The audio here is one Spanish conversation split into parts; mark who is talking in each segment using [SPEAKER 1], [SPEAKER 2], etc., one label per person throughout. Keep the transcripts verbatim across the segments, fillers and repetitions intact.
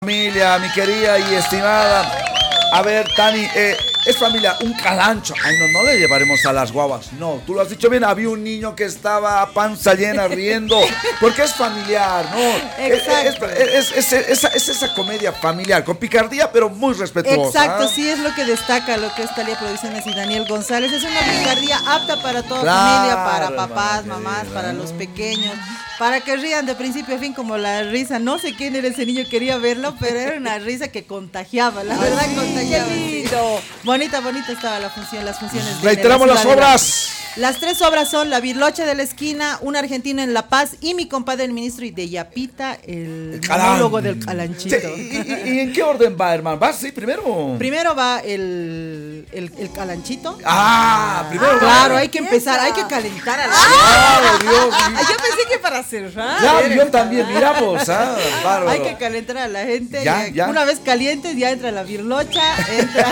[SPEAKER 1] Familia, mi querida y estimada. A ver, Tani, eh, es familia, un calancho. Ay, no, no le llevaremos a las guaguas. No, tú lo has dicho bien, había un niño que estaba a panza llena riendo. Porque es familiar, ¿no?
[SPEAKER 2] Exacto.
[SPEAKER 1] Es, es, es, es, es esa comedia familiar, con picardía, pero muy respetuosa.
[SPEAKER 2] Exacto, sí es lo que destaca lo que es Talía Producciones y Daniel González. Es una picardía apta para toda
[SPEAKER 1] Claro,
[SPEAKER 2] familia, para papás,
[SPEAKER 1] hermana
[SPEAKER 2] mamás,
[SPEAKER 1] querida.
[SPEAKER 2] para los pequeños. Para que rían de principio a fin como la risa. No sé quién era ese niño, quería verlo, pero era una risa que contagiaba, la verdad contagiaba.
[SPEAKER 3] ¡Qué
[SPEAKER 2] sí.
[SPEAKER 3] lindo!
[SPEAKER 2] Bonita, bonita estaba la función, las funciones. de-
[SPEAKER 1] Reiteramos
[SPEAKER 2] de la
[SPEAKER 1] las
[SPEAKER 2] Ciudad de La-
[SPEAKER 1] obras.
[SPEAKER 2] Las tres obras son La Birlocha de la Esquina, Un argentino en La Paz y Mi compadre el ministro y de Yapita, el,
[SPEAKER 1] El calán.
[SPEAKER 2] monólogo del calanchito.
[SPEAKER 1] Sí, y, y- y en qué orden va, hermano? ¿Vas sí, primero?
[SPEAKER 2] Primero va el, el, el calanchito.
[SPEAKER 1] Ah, primero. va.
[SPEAKER 2] Claro, hay que empezar, hay
[SPEAKER 3] empieza.
[SPEAKER 2] que calentar a la
[SPEAKER 1] Claro, Dios.
[SPEAKER 2] Ah, yo pensé que para cerrar.
[SPEAKER 1] Ya, yo también, miramos, ah, bárbaro.
[SPEAKER 2] Hay que calentar a la gente.
[SPEAKER 1] Ya,
[SPEAKER 2] y
[SPEAKER 1] ya.
[SPEAKER 2] Una vez calientes ya entra la birlocha, entra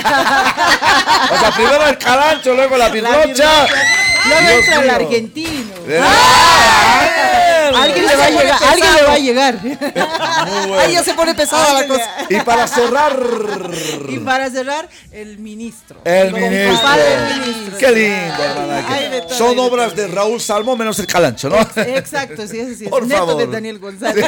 [SPEAKER 1] O sea, primero el calancho, luego la
[SPEAKER 2] la
[SPEAKER 1] birlocha.
[SPEAKER 2] birlocha, luego
[SPEAKER 1] Dios
[SPEAKER 2] entra el
[SPEAKER 1] mío.
[SPEAKER 2] argentino.
[SPEAKER 1] ¡Ah!
[SPEAKER 2] Alguien le va a llegar, alguien le va a llegar.
[SPEAKER 1] Muy bueno.
[SPEAKER 3] Ahí ya se pone pesada la cosa.
[SPEAKER 1] Y para cerrar,
[SPEAKER 2] Y para cerrar, el ministro.
[SPEAKER 1] el
[SPEAKER 2] Con
[SPEAKER 1] ministro.
[SPEAKER 2] compadre, el ministro.
[SPEAKER 1] Qué lindo, hermana.
[SPEAKER 2] Hay de todo,
[SPEAKER 1] Son
[SPEAKER 2] hay de
[SPEAKER 1] obras
[SPEAKER 2] todo.
[SPEAKER 1] de Raúl Salmón menos el calancho, ¿no?
[SPEAKER 2] Exacto, sí, eso sí. Es
[SPEAKER 1] Por
[SPEAKER 2] neto
[SPEAKER 1] favor.
[SPEAKER 2] de Daniel González.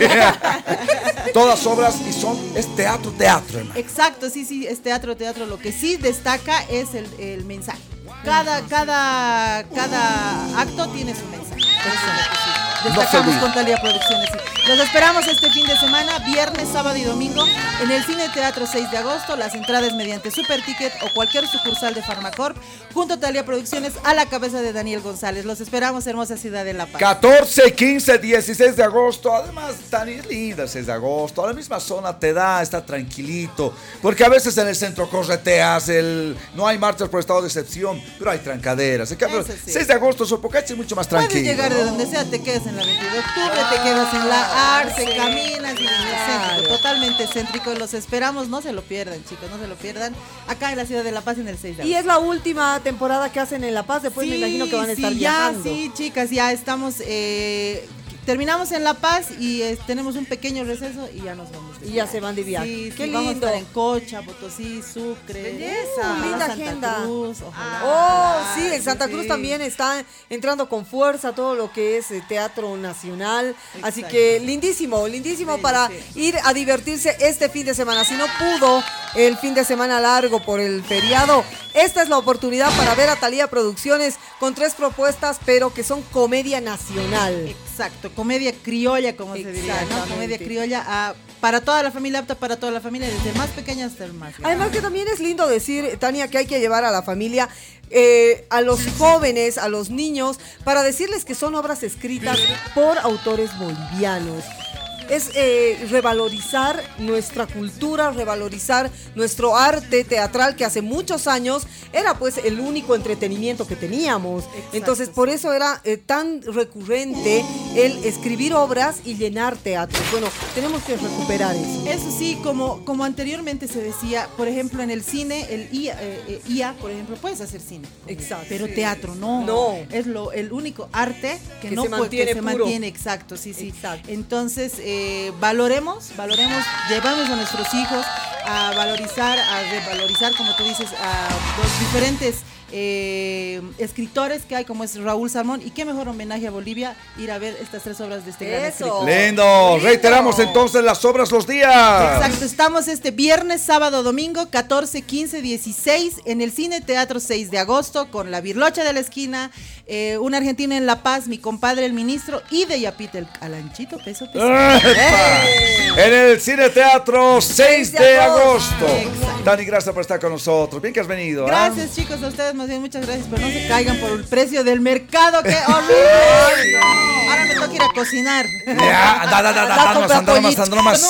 [SPEAKER 1] Todas obras y son, es teatro, teatro, hermano.
[SPEAKER 2] Exacto, sí, sí, es teatro, teatro. Lo que sí destaca es el, el mensaje. Cada, cada, cada acto tiene su mensaje. Eso es lo que sí.
[SPEAKER 1] No se
[SPEAKER 2] Destacamos
[SPEAKER 1] olvide.
[SPEAKER 2] con Talía Producciones. sí. Los esperamos este fin de semana, viernes, sábado y domingo, en el Cine Teatro seis de agosto. Las entradas mediante Super Ticket o cualquier sucursal de Farmacorp, junto a Talía Producciones, a la cabeza de Daniel González. Los esperamos, hermosa ciudad de La Paz.
[SPEAKER 1] catorce, quince, dieciséis de agosto. Además, tan linda el seis de agosto. A la misma zona te da, está tranquilito. Porque a veces en el centro correteas, el, no hay marchas por estado de excepción, pero hay trancaderas. En cambio,
[SPEAKER 2] Eso sí.
[SPEAKER 1] seis de agosto, Sopocachi es mucho más tranquilo.
[SPEAKER 2] Puedes llegar de
[SPEAKER 1] ¿no?
[SPEAKER 2] donde sea, te quedas en la veintidós de octubre, te quedas en la Arce, caminas y céntrico, totalmente céntrico. Los esperamos, no se lo pierdan, chicos, no se lo pierdan. Acá en la ciudad de La Paz en el seis de agosto.
[SPEAKER 3] Y es la última temporada que hacen en La Paz. Después me imagino que van a estar
[SPEAKER 2] sí,
[SPEAKER 3] viajando.
[SPEAKER 2] Ya, sí, chicas, ya estamos. Eh, terminamos en La Paz y eh, tenemos un pequeño receso y ya nos vamos.
[SPEAKER 3] Y ya se van de viaje.
[SPEAKER 2] Sí,
[SPEAKER 3] Qué
[SPEAKER 2] sí, vamos a
[SPEAKER 3] lindo.
[SPEAKER 2] estar en Cocha, Potosí, Sucre.
[SPEAKER 3] Belleza.
[SPEAKER 2] uh,
[SPEAKER 3] Linda
[SPEAKER 2] Santa
[SPEAKER 3] agenda.
[SPEAKER 2] Cruz, ojalá.
[SPEAKER 3] Oh, sí, en
[SPEAKER 2] Sí,
[SPEAKER 3] Santa Cruz
[SPEAKER 2] sí.
[SPEAKER 3] también está entrando con fuerza todo lo que es eh, teatro nacional. Así
[SPEAKER 2] Exacto.
[SPEAKER 3] que lindísimo, lindísimo
[SPEAKER 2] Sí,
[SPEAKER 3] para
[SPEAKER 2] sí.
[SPEAKER 3] ir a divertirse este fin de semana. Si no pudo el fin de semana largo por el feriado, esta es la oportunidad para ver a Talía Producciones con tres propuestas, pero que son comedia nacional.
[SPEAKER 2] Exacto, comedia criolla, como se diría, ¿no?
[SPEAKER 3] Exactamente.
[SPEAKER 2] Comedia criolla ah, para toda la familia, apta para toda la familia, desde el más pequeño hasta el más grande.
[SPEAKER 3] Además que también es lindo decir, Tania, que hay que llevar a la familia, eh, a los jóvenes, a los niños, para decirles que son obras escritas por autores bolivianos. Es eh, revalorizar nuestra cultura, revalorizar nuestro arte teatral que hace muchos años era pues el único entretenimiento que teníamos.
[SPEAKER 2] Exacto,
[SPEAKER 3] Entonces
[SPEAKER 2] sí.
[SPEAKER 3] por eso era eh, tan recurrente el escribir obras y llenar teatros. Bueno, tenemos que recuperar eso.
[SPEAKER 2] Eso sí, como, como anteriormente se decía, por ejemplo, en el cine, el I A, eh, eh, I A, por ejemplo, puedes hacer cine.
[SPEAKER 3] Exacto.
[SPEAKER 2] Pero
[SPEAKER 3] Sí.
[SPEAKER 2] teatro no.
[SPEAKER 3] No.
[SPEAKER 2] Es lo, el único arte que,
[SPEAKER 3] Que
[SPEAKER 2] no
[SPEAKER 3] se
[SPEAKER 2] puede-
[SPEAKER 3] mantiene
[SPEAKER 2] que se
[SPEAKER 3] puro.
[SPEAKER 2] mantiene, exacto, sí, sí.
[SPEAKER 3] Exacto.
[SPEAKER 2] Entonces, eh, valoremos, valoremos, llevamos a nuestros hijos a valorizar, a revalorizar, como tú dices, a los diferentes eh, escritores que hay, como es Raúl Salmón, y qué mejor homenaje a Bolivia ir a ver estas tres obras de este gran
[SPEAKER 3] Eso.
[SPEAKER 2] escritor.
[SPEAKER 1] Lindo. Reiteramos entonces las obras los días.
[SPEAKER 2] Exacto, estamos este viernes, sábado, domingo, catorce, quince, dieciséis en el Cine Teatro seis de agosto con La Birlocha de la Esquina, eh, Un argentino en La Paz, Mi compadre el ministro y de Yapita el calanchito, peso, peso.
[SPEAKER 1] ¡Epa! En el Cine Teatro seis de agosto.
[SPEAKER 2] Exacto.
[SPEAKER 1] Dani, gracias por estar con nosotros. Bien que has venido. ¿ah?
[SPEAKER 2] Gracias chicos, a ustedes más bien muchas gracias, pero no se caigan por el precio del mercado, que horrible. Ahora me toca ir a cocinar.
[SPEAKER 1] Ya, anda, anda, anda, anda,
[SPEAKER 3] Anda a
[SPEAKER 1] anda,
[SPEAKER 3] comprar
[SPEAKER 1] anda, anda,
[SPEAKER 3] pollito.
[SPEAKER 1] anda, anda, anda.